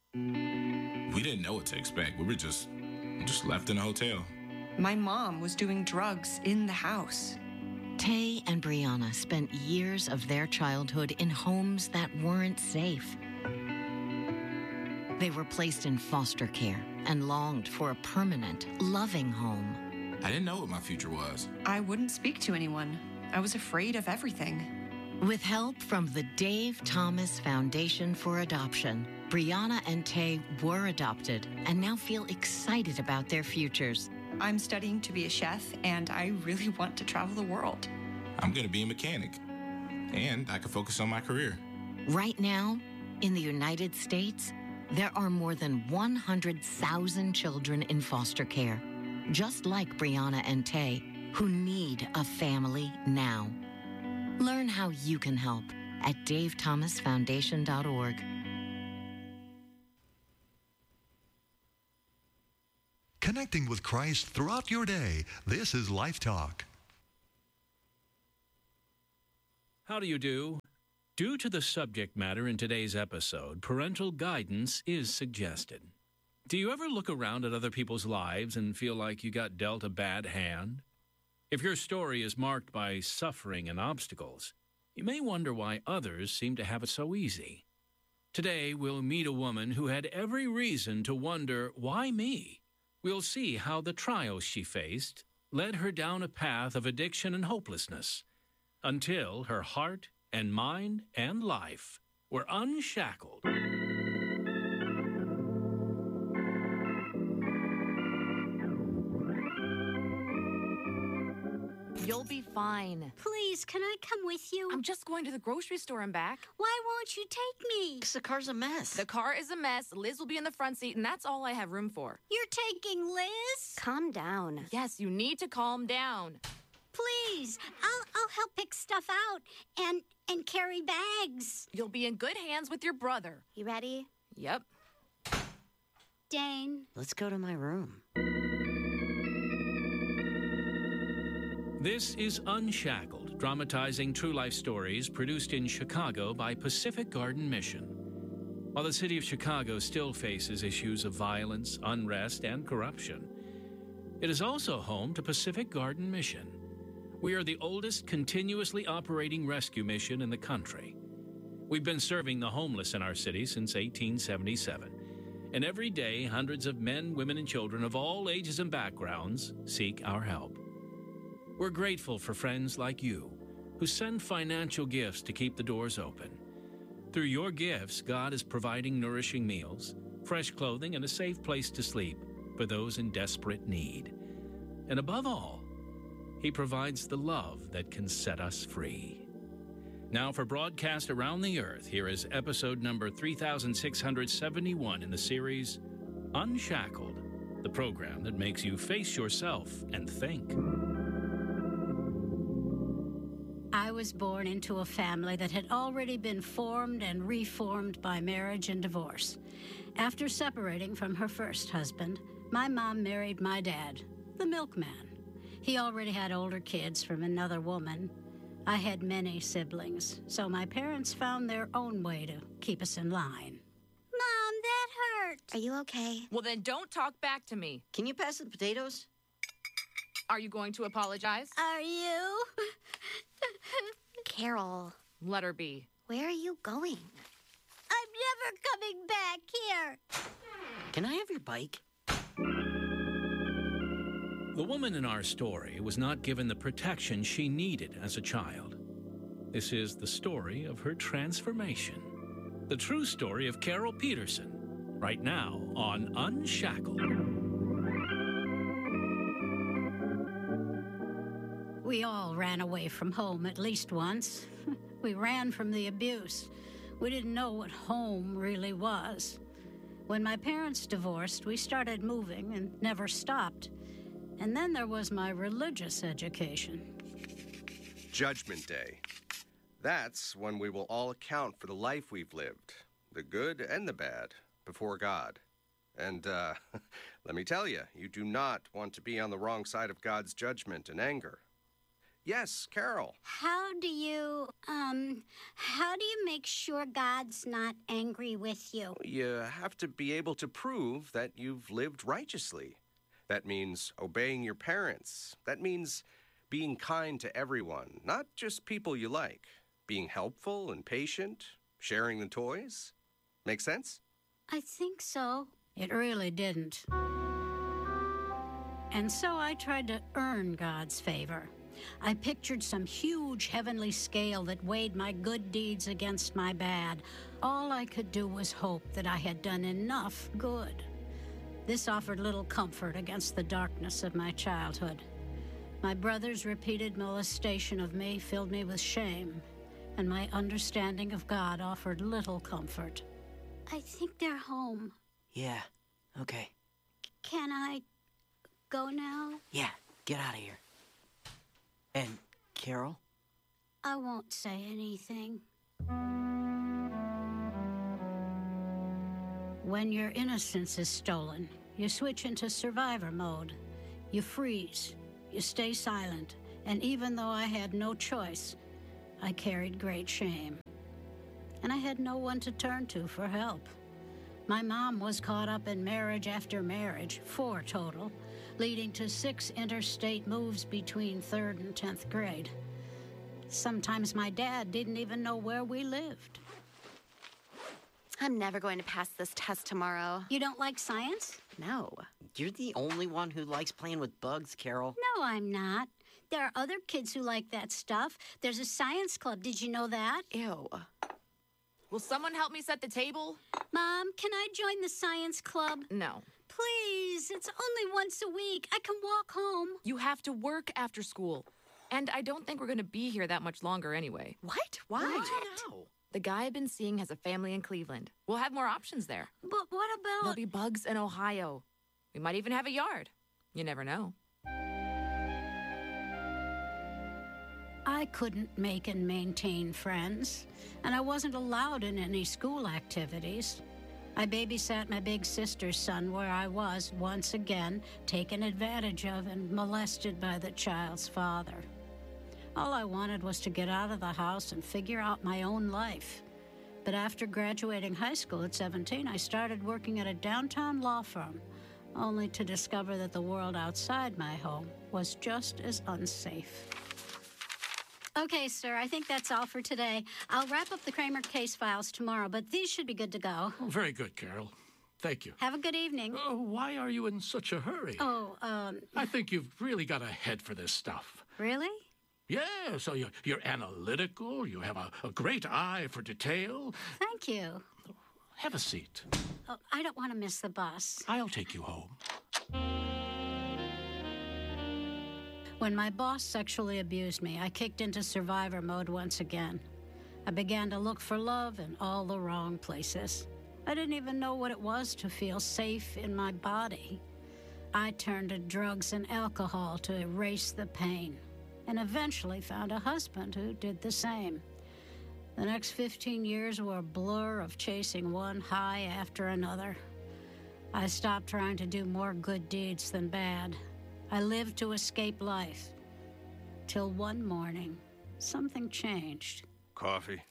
We didn't know what to expect. We were just left in a hotel. My mom was doing drugs in the house. Tay and Brianna spent years of their childhood in homes that weren't safe. They were placed in foster care and longed for a permanent, loving home. I didn't know what my future was. I wouldn't speak to anyone. I was afraid of everything. With help from the Dave Thomas Foundation for Adoption, Brianna and Tay were adopted and now feel excited about their futures. I'm studying to be a chef, and I really want to travel the world. I'm going to be a mechanic, and I can focus on my career. Right now, in the United States, there are more than 100,000 children in foster care, just like Brianna and Tay, who need a family now. Learn how you can help at davethomasfoundation.org. Connecting with Christ throughout your day. This is Life Talk. How do you do? Due to the subject matter in today's episode, parental guidance is suggested. Do you ever look around at other people's lives and feel like you got dealt a bad hand? If your story is marked by suffering and obstacles, you may wonder why others seem to have it so easy. Today, we'll meet a woman who had every reason to wonder, why me? We'll see how the trials she faced led her down a path of addiction and hopelessness until her heart and mind and life were unshackled. You'll be fine. Please, can I come with you? I'm just going to the grocery store and back. Why won't you take me? Because the car's a mess. The car is a mess. Liz will be in the front seat, and that's all I have room for. You're taking Liz? Calm down. Yes, you need to calm down. Please, I'll help pick stuff out and carry bags. You'll be in good hands with your brother. You ready? Yep. Dane. Let's go to my room. This is Unshackled, dramatizing true life stories produced in Chicago by Pacific Garden Mission. While the city of Chicago still faces issues of violence, unrest, and corruption, it is also home to Pacific Garden Mission. We are the oldest continuously operating rescue mission in the country. We've been serving the homeless in our city since 1877, and every day hundreds of men, women, and children of all ages and backgrounds seek our help. We're grateful for friends like you who send financial gifts to keep the doors open. Through your gifts, God is providing nourishing meals, fresh clothing, and a safe place to sleep for those in desperate need. And above all, He provides the love that can set us free. Now for broadcast around the earth, here is episode number 3671 in the series, Unshackled, the program that makes you face yourself and think. I was born into a family that had already been formed and reformed by marriage and divorce. After separating from her first husband, my mom married my dad, the milkman. He already had older kids from another woman. I had many siblings, so my parents found their own way to keep us in line. Mom, that hurt. Are you okay? Well, then don't talk back to me. Can you pass the potatoes? Are you going to apologize? Are you? Carol, Let her be. where are you going? I'm never coming back here. Can I have your bike? The woman in our story was not given the protection she needed as a child. This is the story of her transformation. The true story of Carol Peterson, right now on Unshackled. We all ran away from home at least once. We ran from the abuse. We didn't know what home really was. When my parents divorced, we started moving and never stopped. And then there was my religious education. Judgment Day. That's when we will all account for the life we've lived, the good and the bad, before God. And, let me tell you, you do not want to be on the wrong side of God's judgment and anger. Yes, Carol. How do you make sure God's not angry with you? You have to be able to prove that you've lived righteously. That means obeying your parents. That means being kind to everyone, not just people you like. Being helpful and patient, sharing the toys. Make sense? I think so. It really didn't. And so I tried to earn God's favor. I pictured some huge heavenly scale that weighed my good deeds against my bad. All I could do was hope that I had done enough good. This offered little comfort against the darkness of my childhood. My brother's repeated molestation of me filled me with shame, and my understanding of God offered little comfort. I think they're home. Yeah, okay. Can I go now? Yeah, get out of here. And Carol? I won't say anything. When your innocence is stolen, you switch into survivor mode. You freeze, you stay silent, and even though I had no choice, I carried great shame. And I had no one to turn to for help. My mom was caught up in marriage after marriage, 4 total, leading to 6 interstate moves between 3rd and 10th grade. Sometimes my dad didn't even know where we lived. I'm never going to pass this test tomorrow. You don't like science? No. You're the only one who likes playing with bugs, Carol. No, I'm not. There are other kids who like that stuff. There's a science club. Did you know that? Ew. Will someone help me set the table? Mom, can I join the science club? No. Please, it's only once a week. I can walk home. You have to work after school. And I don't think we're going to be here that much longer anyway. What? Why? No. The guy I've been seeing has a family in Cleveland. We'll have more options there. But what about... There'll be bugs in Ohio. We might even have a yard. You never know. I couldn't make and maintain friends, and I wasn't allowed in any school activities. I babysat my big sister's son where I was, once again, taken advantage of and molested by the child's father. All I wanted was to get out of the house and figure out my own life. But after graduating high school at 17, I started working at a downtown law firm, only to discover that the world outside my home was just as unsafe. Okay, sir, I think that's all for today. I'll wrap up the Kramer case files tomorrow, but these should be good to go. Oh, very good, Carol. Thank you. Have a good evening. Why are you in such a hurry? I think you've really got a head for this stuff. Really? Yeah, so you're analytical, you have a great eye for detail. Thank you. Have a seat. Oh, I don't want to miss the bus. I'll take you home. When my boss sexually abused me, I kicked into survivor mode once again. I began to look for love in all the wrong places. I didn't even know what it was to feel safe in my body. I turned to drugs and alcohol to erase the pain, and eventually found a husband who did the same. The next 15 years were a blur of chasing one high after another. I stopped trying to do more good deeds than bad. I lived to escape life. Till one morning, something changed. Coffee?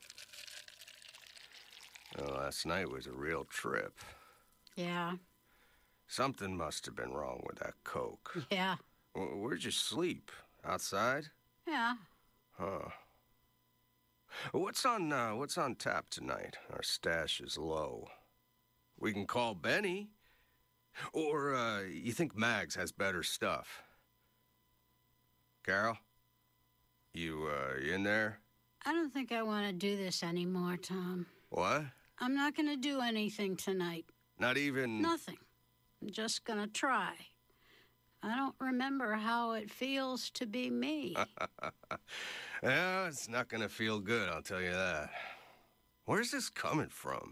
Well, last night was a real trip. Yeah. Something must have been wrong with that Coke. Yeah. Where'd you sleep? Outside? Yeah. Huh. What's on tap tonight? Our stash is low. We can call Benny. Or, you think Mags has better stuff? Carol? You in there? I don't think I want to do this anymore, Tom. What? I'm not going to do anything tonight. Not even... Nothing. I'm just going to try. I don't remember how it feels to be me. Yeah, it's not going to feel good, I'll tell you that. Where's this coming from?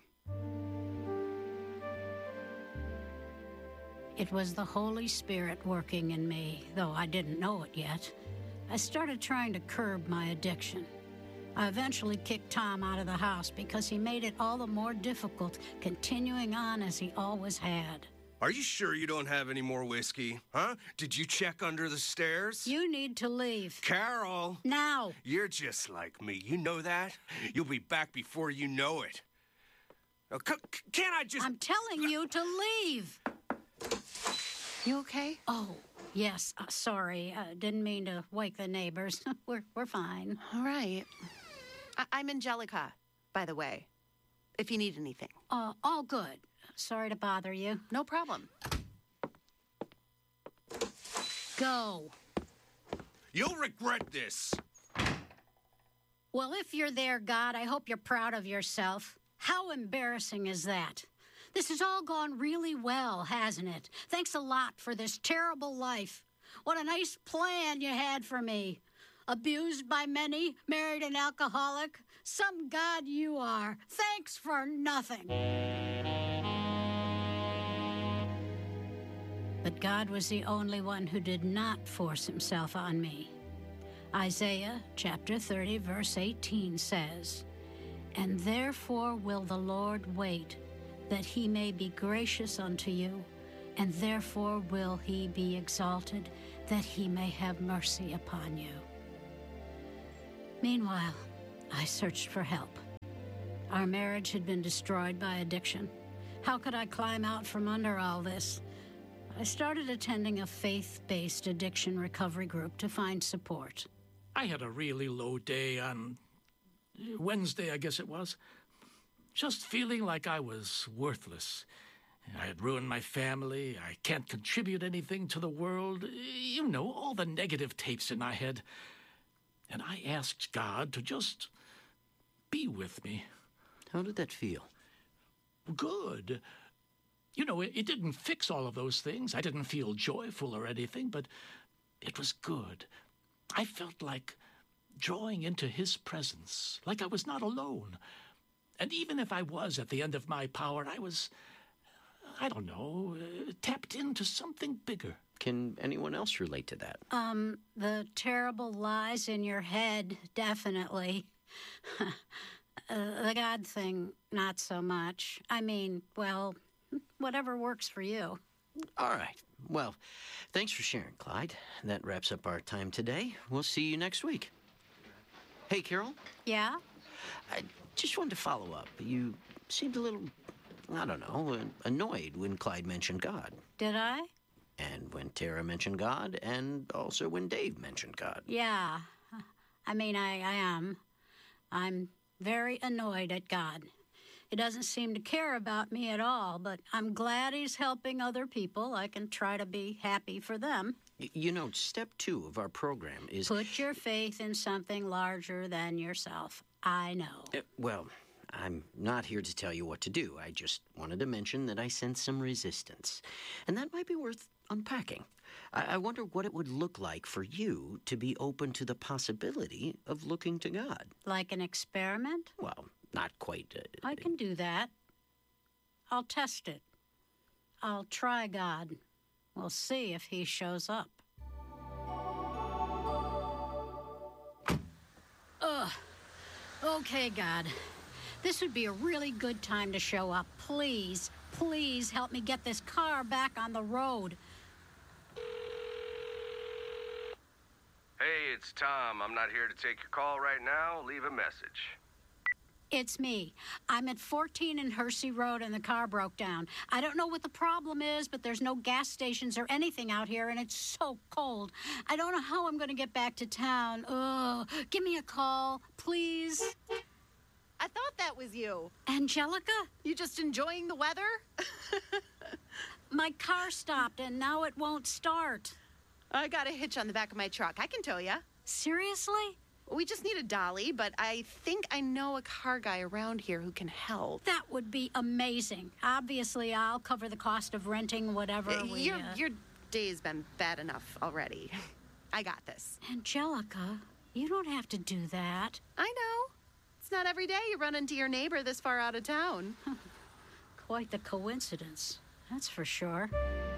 It was the Holy Spirit working in me, though I didn't know it yet. I started trying to curb my addiction. I eventually kicked Tom out of the house because he made it all the more difficult, continuing on as he always had. Are you sure you don't have any more whiskey? Huh? Did you check under the stairs? You need to leave. Carol! Now! You're just like me. You know that? You'll be back before you know it. Now, can't I just... I'm telling you to leave. You okay? Oh, yes. Sorry. Didn't mean to wake the neighbors. We're fine. All right. I'm Angelica, by the way, if you need anything. All good. Sorry to bother you. No problem. Go. You'll regret this. Well, if you're there, God, I hope you're proud of yourself. How embarrassing is that? This has all gone really well, hasn't it? Thanks a lot for this terrible life. What a nice plan you had for me. Abused by many, married an alcoholic. Some God you are. Thanks for nothing. But God was the only one who did not force himself on me. Isaiah chapter 30, verse 18 says, "And therefore will the Lord wait, that he may be gracious unto you, and therefore will he be exalted, that he may have mercy upon you." Meanwhile, I searched for help. Our marriage had been destroyed by addiction. How could I climb out from under all this? I started attending a faith-based addiction recovery group to find support. I had a really low day on Wednesday, I guess it was. Just feeling like I was worthless. I had ruined my family. I can't contribute anything to the world. You know, all the negative tapes in my head. And I asked God to just be with me. How did that feel? Good. You know, it didn't fix all of those things. I didn't feel joyful or anything, but it was good. I felt like drawing into his presence, like I was not alone. And even if I was at the end of my power, I was, I don't know, tapped into something bigger. Can anyone else relate to that? The terrible lies in your head, definitely. The God thing, not so much. I mean, well, whatever works for you. All right. Well, thanks for sharing, Clyde. That wraps up our time today. We'll see you next week. Hey, Carol? Yeah? I just wanted to follow up. You seemed a little, I don't know, annoyed when Clyde mentioned God. Did I? And when Tara mentioned God, and also when Dave mentioned God. Yeah. I mean, I am. I'm very annoyed at God. He doesn't seem to care about me at all, but I'm glad he's helping other people. I can try to be happy for them. You know, step 2 of our program is... Put your faith in something larger than yourself. I know. Well, I'm not here to tell you what to do. I just wanted to mention that I sense some resistance. And that might be worth unpacking. I wonder what it would look like for you to be open to the possibility of looking to God. Like an experiment? Well, not quite. I can do that. I'll test it. I'll try God. We'll see if he shows up. Ugh. Okay, God. This would be a really good time to show up. Please, please help me get this car back on the road. Hey, it's Tom. I'm not here to take your call right now. Leave a message. It's me. I'm at 14 and Hersey Road and the car broke down. I don't know what the problem is, but there's no gas stations or anything out here and it's so cold. I don't know how I'm going to get back to town. Ugh. Give me a call, please. I thought that was you. Angelica? You just enjoying the weather? My car stopped and now it won't start. I got a hitch on the back of my truck. I can tow ya. Seriously? We just need a dolly, but I think I know a car guy around here who can help. That would be amazing. Obviously, I'll cover the cost of renting whatever Your day's been bad enough already. I got this. Angelica, you don't have to do that. I know. It's not every day you run into your neighbor this far out of town. Quite the coincidence, that's for sure.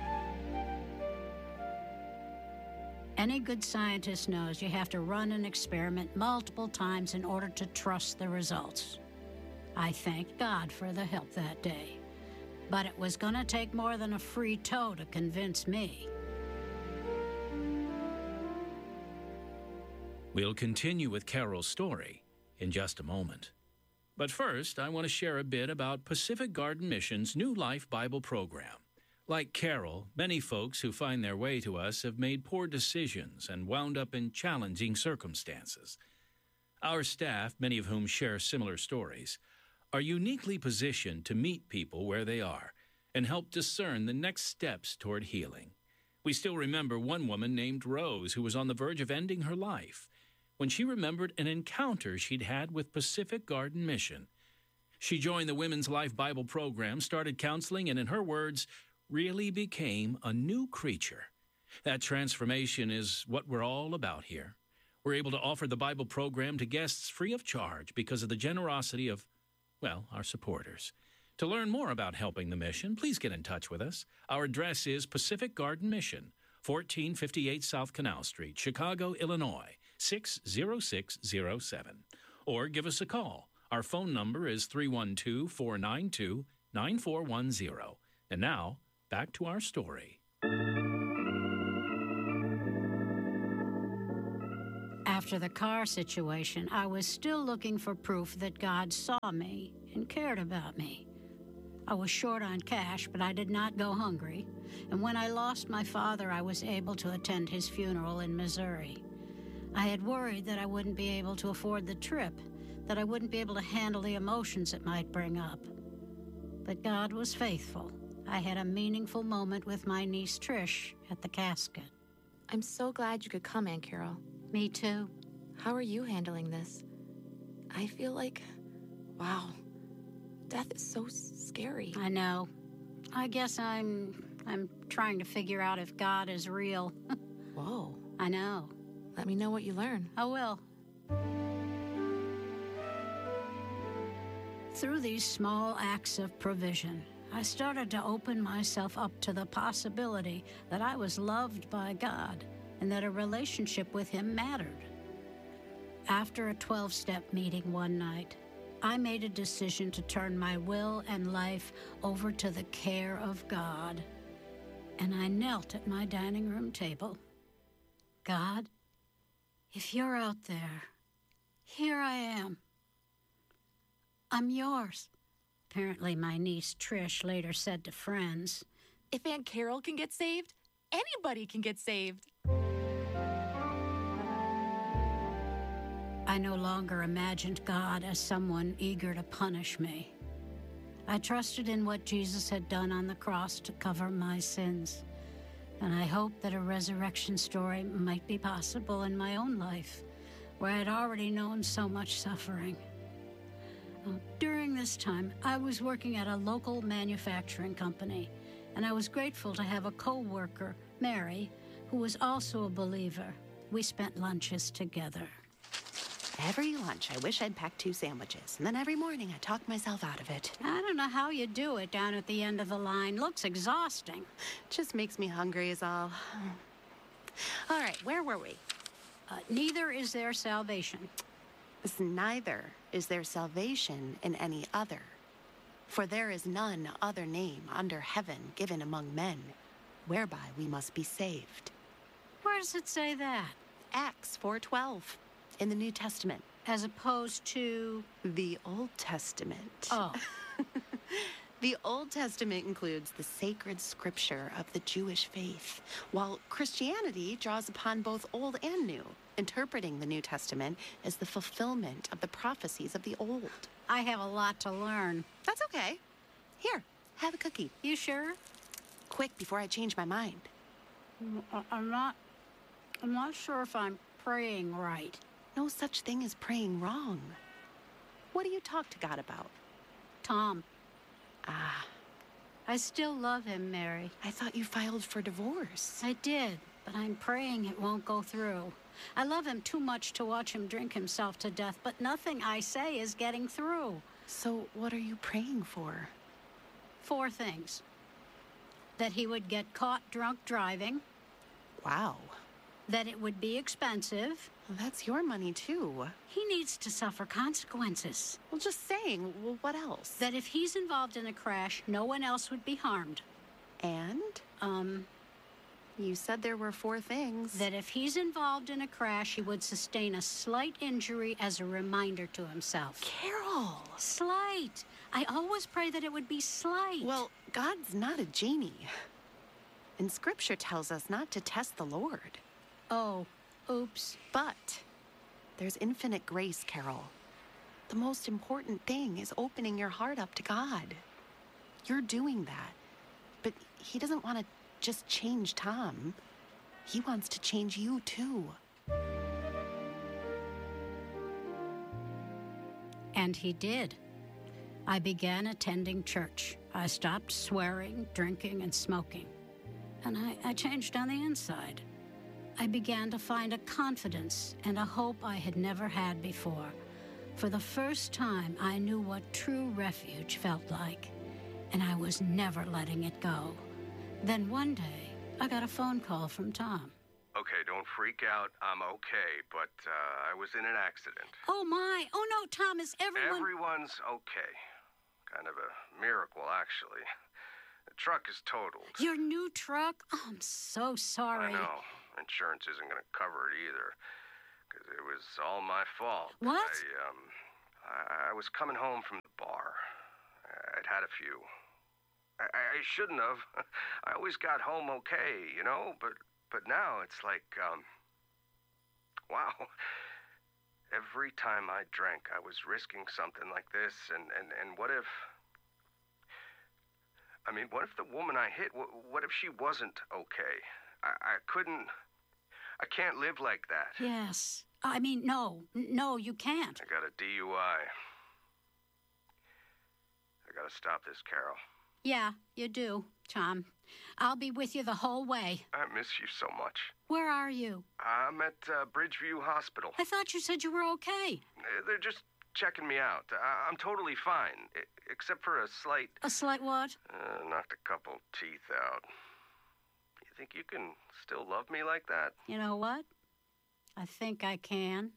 Any good scientist knows you have to run an experiment multiple times in order to trust the results. I thanked God for the help that day. But it was going to take more than a free toe to convince me. We'll continue with Carol's story in just a moment. But first, I want to share a bit about Pacific Garden Mission's New Life Bible program. Like Carol, many folks who find their way to us have made poor decisions and wound up in challenging circumstances. Our staff, many of whom share similar stories, are uniquely positioned to meet people where they are and help discern the next steps toward healing. We still remember one woman named Rose who was on the verge of ending her life when she remembered an encounter she'd had with Pacific Garden Mission. She joined the Women's Life Bible program, started counseling, and in her words, really became a new creature. That transformation is what we're all about here. We're able to offer the Bible program to guests free of charge because of the generosity of, well, our supporters. To learn more about helping the mission, please get in touch with us. Our address is Pacific Garden Mission, 1458 South Canal Street, Chicago, Illinois, 60607. Or give us a call. Our phone number is 312-492-9410. And now, back to our story. After the car situation, I was still looking for proof that God saw me and cared about me. I was short on cash, but I did not go hungry. And when I lost my father, I was able to attend his funeral in Missouri. I had worried that I wouldn't be able to afford the trip, that I wouldn't be able to handle the emotions it might bring up. But God was faithful. I had a meaningful moment with my niece Trish at the casket. I'm so glad you could come, Aunt Carol. Me too. How are you handling this? I feel like, wow, death is so scary. I know. I guess I'm trying to figure out if God is real. Whoa. I know. Let me know what you learn. I will. Through these small acts of provision, I started to open myself up to the possibility that I was loved by God and that a relationship with Him mattered. After a 12-step meeting one night, I made a decision to turn my will and life over to the care of God. And I knelt at my dining room table. God, if you're out there, here I am. I'm yours. Apparently, my niece Trish later said to friends, if Aunt Carol can get saved, anybody can get saved. I no longer imagined God as someone eager to punish me. I trusted in what Jesus had done on the cross to cover my sins, and I hoped that a resurrection story might be possible in my own life, where I had already known so much suffering. During this time, I was working at a local manufacturing company, and I was grateful to have a co-worker, Mary, who was also a believer. We spent lunches together. Every lunch, I wish I'd packed 2 sandwiches, and then every morning I talked myself out of it. I don't know how you do it down at the end of the line. Looks exhausting. Just makes me hungry is all. All right, where were we? Neither is there salvation. Neither is there salvation in any other. For there is none other name under heaven given among men, whereby we must be saved. Where does it say that? Acts 4:12 in the New Testament. As opposed to? The Old Testament. Oh. The Old Testament includes the sacred scripture of the Jewish faith, while Christianity draws upon both Old and New, interpreting the New Testament as the fulfillment of the prophecies of the Old. I have a lot to learn. That's okay. Here, have a cookie. You sure? Quick, before I change my mind. I'm not sure if I'm praying right. No such thing as praying wrong. What do you talk to God about? Tom. Ah. I still love him, Mary. I thought you filed for divorce. I did, but I'm praying it won't go through. I love him too much to watch him drink himself to death, but nothing I say is getting through. So what are you praying for? 4 things. That he would get caught drunk driving. Wow. That it would be expensive. Well, that's your money, too. He needs to suffer consequences. Well, just saying. Well, what else? That if he's involved in a crash, no one else would be harmed. And? You said there were 4 things. That if he's involved in a crash, he would sustain a slight injury as a reminder to himself. Carol! Slight. I always pray that it would be slight. Well, God's not a genie. And Scripture tells us not to test the Lord. Oh, oops. But there's infinite grace, Carol. The most important thing is opening your heart up to God. You're doing that. But he doesn't want to just change Tom. He wants to change you, too. And he did. I began attending church. I stopped swearing, drinking, and smoking. And I changed on the inside. I began to find a confidence and a hope I had never had before. For the first time, I knew what true refuge felt like, and I was never letting it go. Then one day, I got a phone call from Tom. Okay, don't freak out. I'm okay, but I was in an accident. Oh, my. Oh, no, Tom, is everyone... Everyone's okay. Kind of a miracle, actually. The truck is totaled. Your new truck? Oh, I'm so sorry. I know. Insurance isn't going to cover it either, because it was all my fault. What? I was coming home from the bar. I'd had a few. I shouldn't have. I always got home okay, you know, but now it's like, wow. Every time I drank, I was risking something like this, and what if... I mean, what if the woman I hit, what if she wasn't okay? I can't live like that. Yes. I mean, no, you can't. I got a DUI. I gotta stop this, Carol. Yeah, you do, Tom. I'll be with you the whole way. I miss you so much. Where are you? I'm at Bridgeview Hospital. I thought you said you were okay. They're just checking me out. I'm totally fine, except for a slight... A slight what? Knocked a couple teeth out. You think you can still love me like that? You know what? I think I can.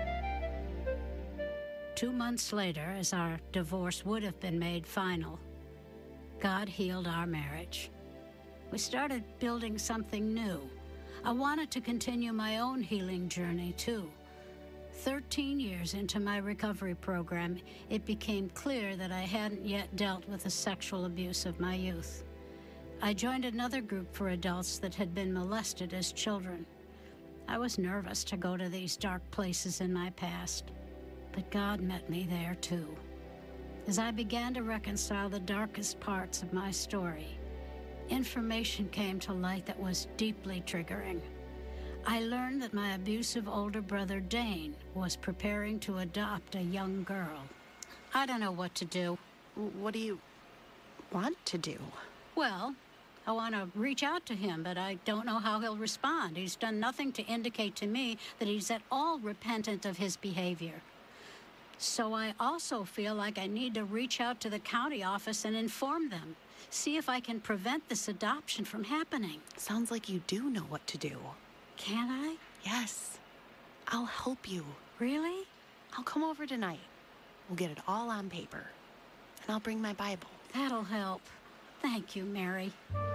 2 months later, as our divorce would have been made final, God healed our marriage. We started building something new. I wanted to continue my own healing journey, too. 13 years into my recovery program, it became clear that I hadn't yet dealt with the sexual abuse of my youth. I joined another group for adults that had been molested as children. I was nervous to go to these dark places in my past, but God met me there, too. As I began to reconcile the darkest parts of my story, information came to light that was deeply triggering. I learned that my abusive older brother, Dane, was preparing to adopt a young girl. I don't know what to do. What do you want to do? Well, I want to reach out to him, but I don't know how he'll respond. He's done nothing to indicate to me that he's at all repentant of his behavior. So I also feel like I need to reach out to the county office and inform them. See if I can prevent this adoption from happening. Sounds like you do know what to do. Can I? Yes. I'll help you. Really? I'll come over tonight. We'll get it all on paper. And I'll bring my Bible. That'll help. Thank you, Mary.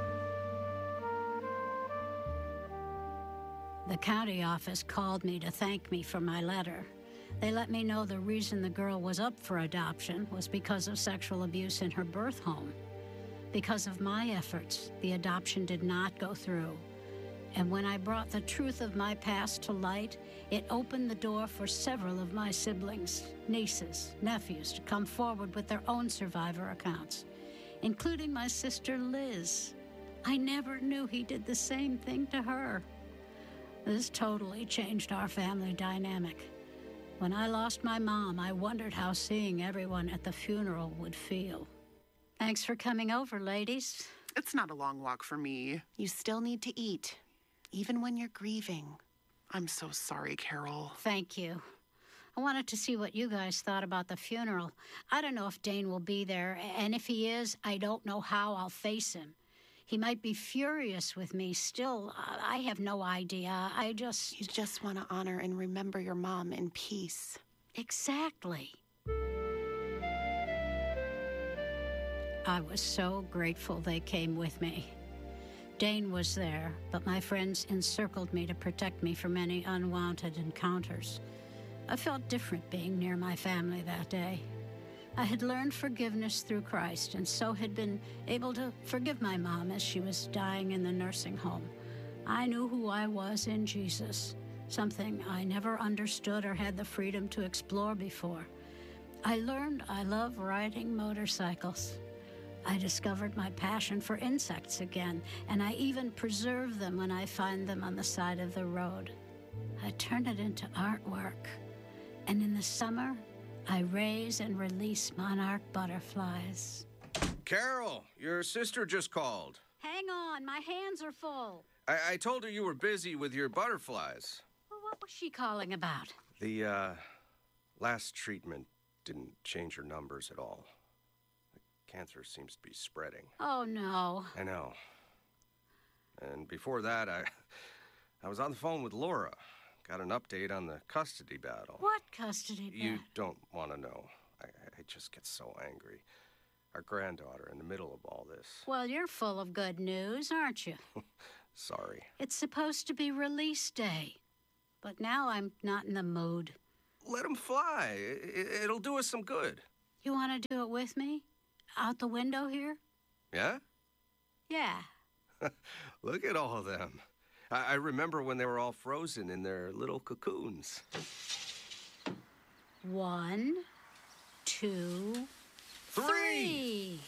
The county office called me to thank me for my letter. They let me know the reason the girl was up for adoption was because of sexual abuse in her birth home. Because of my efforts, the adoption did not go through. And when I brought the truth of my past to light, it opened the door for several of my siblings, nieces, nephews to come forward with their own survivor accounts, including my sister Liz. I never knew he did the same thing to her. This totally changed our family dynamic. When I lost my mom, I wondered how seeing everyone at the funeral would feel. Thanks for coming over, ladies. It's not a long walk for me. You still need to eat, even when you're grieving. I'm so sorry, Carol. Thank you. I wanted to see what you guys thought about the funeral. I don't know if Dane will be there, and if he is, I don't know how I'll face him. He might be furious with me still. I have no idea. You just want to honor and remember your mom in peace. Exactly. I was so grateful they came with me. Dane was there, but my friends encircled me to protect me from any unwanted encounters. I felt different being near my family that day. I had learned forgiveness through Christ, and so had been able to forgive my mom as she was dying in the nursing home. I knew who I was in Jesus, something I never understood or had the freedom to explore before. I learned I love riding motorcycles. I discovered my passion for insects again, and I even preserve them when I find them on the side of the road. I turn it into artwork, and in the summer, I raise and release monarch butterflies. Carol, your sister just called. Hang on, my hands are full. I told her you were busy with your butterflies. Well, what was she calling about? The, last treatment didn't change her numbers at all. The cancer seems to be spreading. Oh, no. I know. And before that, I was on the phone with Laura. Got an update on the custody battle. What custody battle? You don't want to know. I just get so angry. Our granddaughter in the middle of all this. Well, you're full of good news, aren't you? Sorry. It's supposed to be release day, but now I'm not in the mood. Let him fly. It'll do us some good. You want to do it with me? Out the window here? Yeah? Yeah. Look at all of them. I remember when they were all frozen in their little cocoons. 1, 2, 3.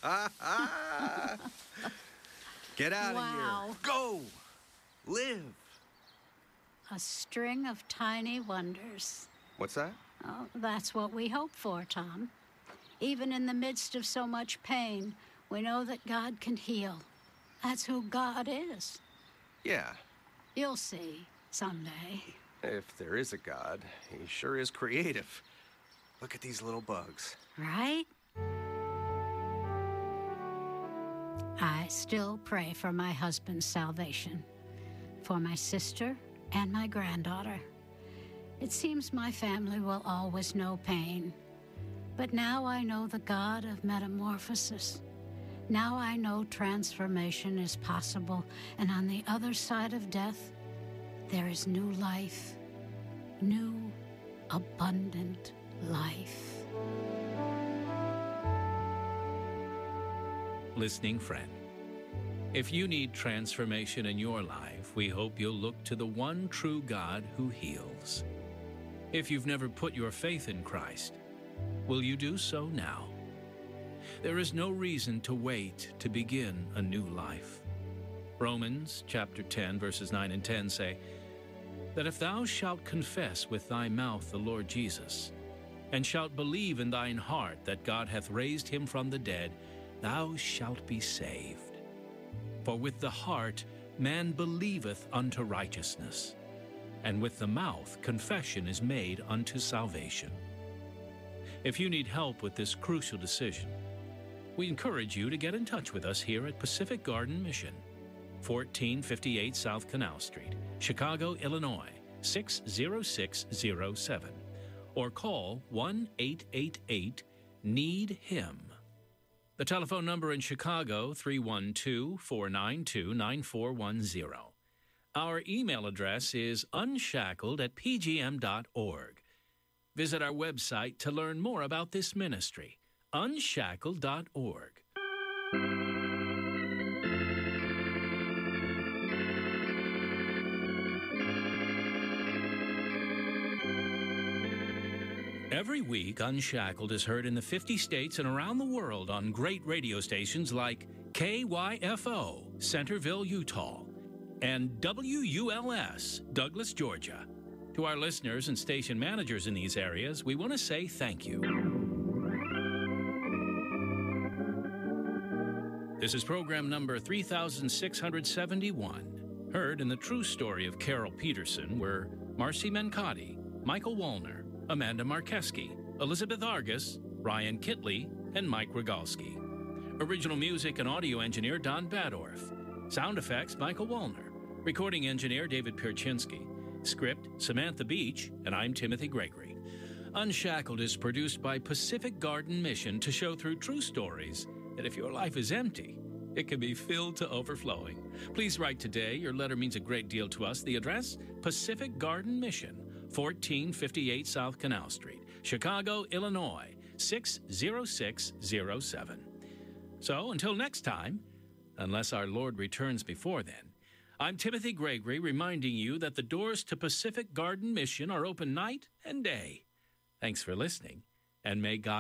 Get out of here. Go. Live. A string of tiny wonders. What's that? Oh, that's what we hope for, Tom. Even in the midst of so much pain, we know that God can heal. That's who God is. Yeah. You'll see someday. If there is a God, he sure is creative. Look at these little bugs. Right? I still pray for my husband's salvation, for my sister and my granddaughter. It seems my family will always know pain, but now I know the God of metamorphosis. Now I know transformation is possible, and on the other side of death, there is new life, new, abundant life. Listening friend, if you need transformation in your life, we hope you'll look to the one true God who heals. If you've never put your faith in Christ, will you do so now? There is no reason to wait to begin a new life. Romans chapter 10, verses 9 and 10 say, that if thou shalt confess with thy mouth the Lord Jesus, and shalt believe in thine heart that God hath raised him from the dead, thou shalt be saved. For with the heart man believeth unto righteousness, and with the mouth confession is made unto salvation. If you need help with this crucial decision, we encourage you to get in touch with us here at Pacific Garden Mission, 1458 South Canal Street, Chicago, Illinois, 60607, or call 1-888-NEED-HIM. The telephone number in Chicago, 312-492-9410. Our email address is unshackled@pgm.org. Visit our website to learn more about this ministry, unshackled.org. Every week, Unshackled is heard in the 50 states and around the world on great radio stations like KYFO, Centerville, Utah, and WULS, Douglas, Georgia. To our listeners and station managers in these areas, we want to say thank you. This is program number 3671, heard in the true story of Carol Peterson, where Marcy Mencotti, Michael Wallner, Amanda Markeski, Elizabeth Argus, Ryan Kitley, and Mike Rogalski. Original music and audio engineer Don Badorf. Sound effects Michael Wallner. Recording engineer David Pierczynski. Script Samantha Beach, and I'm Timothy Gregory. Unshackled is produced by Pacific Garden Mission to show through true stories that if your life is empty, it can be filled to overflowing. Please write today. Your letter means a great deal to us. The address, Pacific Garden Mission, 1458 South Canal Street, Chicago, Illinois, 60607. So until next time, unless our Lord returns before then, I'm Timothy Gregory reminding you that the doors to Pacific Garden Mission are open night and day. Thanks for listening, and may God